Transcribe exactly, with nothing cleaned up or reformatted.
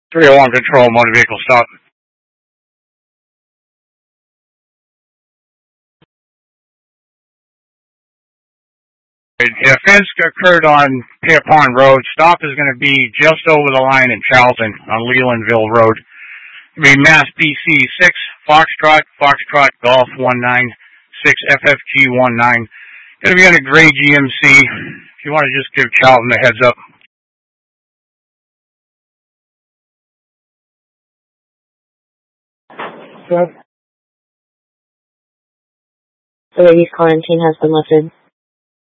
three oh one control, motor vehicle stop. The offense occurred on Pear Pond Road. Stop is going to be just over the line in Charlton on Lelandville Road. It'll be Mass B C six, Foxtrot, Foxtrot Golf one nine six, F F G one nine. Going to be on a gray G M C. If you want to just give Charlton a heads up. The lady's quarantine has been lifted.